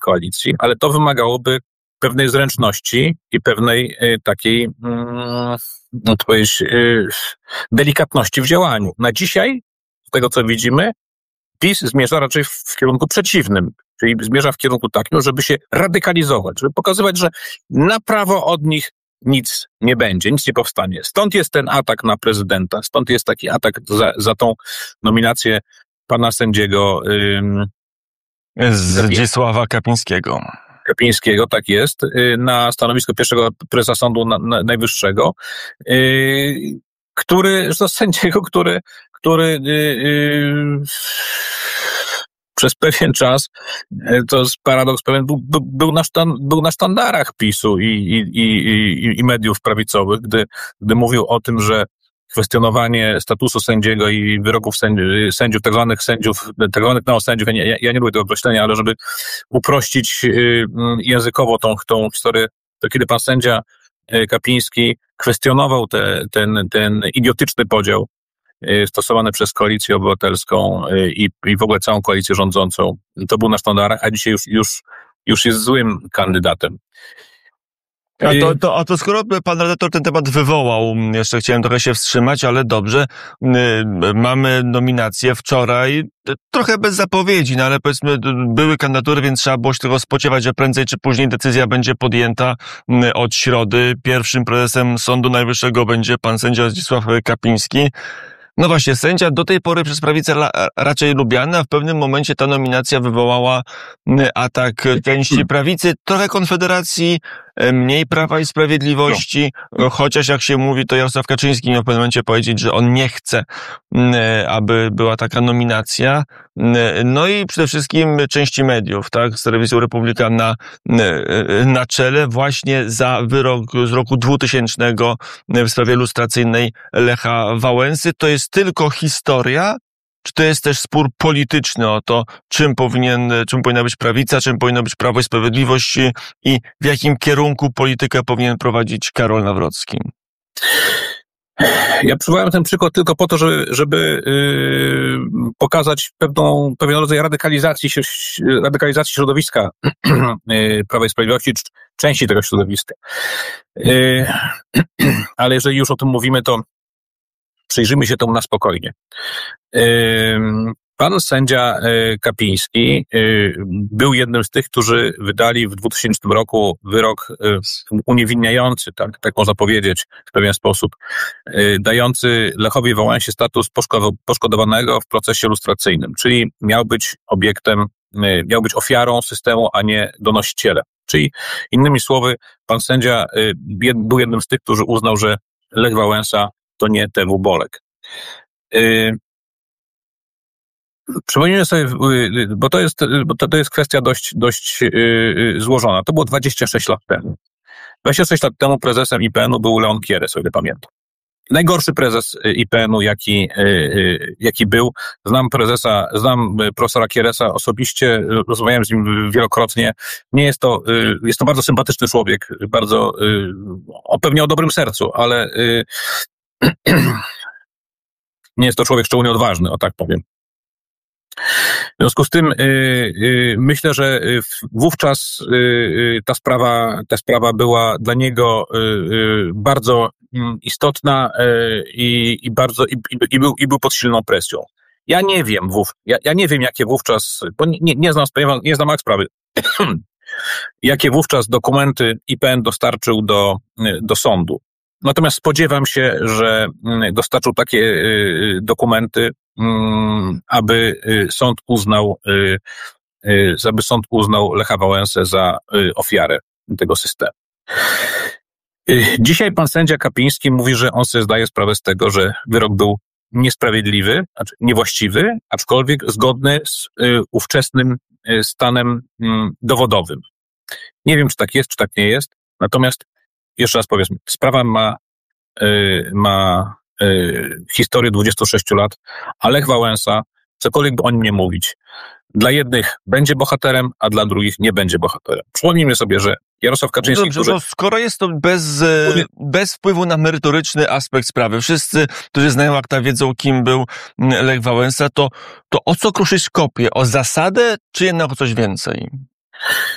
koalicji, ale to wymagałoby pewnej zręczności i pewnej takiej, no to powiedzieć, delikatności w działaniu. Na dzisiaj, z tego co widzimy, PiS zmierza raczej w kierunku przeciwnym, czyli zmierza w kierunku takim, żeby się radykalizować, żeby pokazywać, że na prawo od nich nic nie będzie, nic nie powstanie. Stąd jest ten atak na prezydenta, stąd jest taki atak za tą nominację pana sędziego Zdzisława Kapińskiego. Kapińskiego, tak jest, na stanowisko pierwszego prezesa Sądu Najwyższego, sędziego, który przez pewien czas, to jest paradoks pewien, był na sztandarach PiS-u i mediów prawicowych, gdy mówił o tym, że kwestionowanie statusu sędziego i wyroków sędziów, tak zwanych neosędziów, ja nie lubię tego określenia, ale żeby uprościć językowo tą historię, to kiedy pan sędzia Kapiński kwestionował ten idiotyczny podział stosowany przez Koalicję Obywatelską i w ogóle całą koalicję rządzącą, to był na sztandarach, a dzisiaj już jest złym kandydatem. A to skoro pan redaktor ten temat wywołał, jeszcze chciałem trochę się wstrzymać, ale dobrze, mamy nominację wczoraj, trochę bez zapowiedzi, no ale powiedzmy były kandydatury, więc trzeba było się tego spodziewać, że prędzej czy później decyzja będzie podjęta od środy. Pierwszym prezesem Sądu Najwyższego będzie pan sędzia Zdzisław Kapiński. No właśnie, sędzia do tej pory przez prawicę raczej lubiany, a w pewnym momencie ta nominacja wywołała atak części prawicy, trochę Konfederacji, mniej Prawa i Sprawiedliwości, chociaż jak się mówi, to Jarosław Kaczyński miał w pewnym momencie powiedzieć, że on nie chce, aby była taka nominacja. No i przede wszystkim części mediów, tak, z Telewizją Republika na czele właśnie za wyrok z roku 2000 w sprawie lustracyjnej Lecha Wałęsy. To jest tylko historia, czy to jest też spór polityczny o to, czym powinna być prawica, czym powinno być Prawo i Sprawiedliwość i w jakim kierunku politykę powinien prowadzić Karol Nawrocki? Ja przywołałem ten przykład tylko po to, żeby pokazać pewien rodzaj radykalizacji środowiska Prawa i Sprawiedliwości, czy części tego środowiska. Ale jeżeli już o tym mówimy, to przyjrzyjmy się temu na spokojnie. Pan sędzia Kapiński był jednym z tych, którzy wydali w 2000 roku wyrok uniewinniający, tak można powiedzieć w pewien sposób, dający Lechowi Wałęsie status poszkodowanego w procesie lustracyjnym, czyli miał być ofiarą systemu, a nie donosicielem. Czyli innymi słowy, pan sędzia był jednym z tych, którzy uznał, że Lech Wałęsa to nie TW Bolek. Przypomnijmy sobie, bo to jest kwestia dość złożona. To było 26 lat temu. 26 lat temu prezesem IPN-u był Leon Kieres, o ile pamiętam. Najgorszy prezes IPN-u, jaki był. Znam profesora Kieresa osobiście, rozmawiałem z nim wielokrotnie. Jest to bardzo sympatyczny człowiek, bardzo, pewnie o dobrym sercu, ale nie jest to człowiek szczególnie odważny, o tak powiem. W związku z tym myślę, że wówczas ta sprawa była dla niego bardzo istotna i był pod silną presją. Ja nie wiem, jakie wówczas, bo nie znam akt sprawy, jakie wówczas dokumenty IPN dostarczył do sądu. Natomiast spodziewam się, że dostarczył takie dokumenty, aby sąd uznał Lecha Wałęsę za ofiarę tego systemu. Dzisiaj pan sędzia Kapiński mówi, że on sobie zdaje sprawę z tego, że wyrok był niesprawiedliwy, znaczy niewłaściwy, aczkolwiek zgodny z ówczesnym stanem dowodowym. Nie wiem, czy tak jest, czy tak nie jest, natomiast jeszcze raz powiedzmy, sprawa ma historię 26 lat, a Lech Wałęsa, cokolwiek by o nim nie mówić, dla jednych będzie bohaterem, a dla drugich nie będzie bohaterem. Przypomnijmy sobie, że Jarosław Kaczyński... Dobrze, skoro jest to bez wpływu na merytoryczny aspekt sprawy, wszyscy, którzy znają akta, wiedzą, kim był Lech Wałęsa, to o co kruszyć kopię? O zasadę, czy jednak o coś więcej?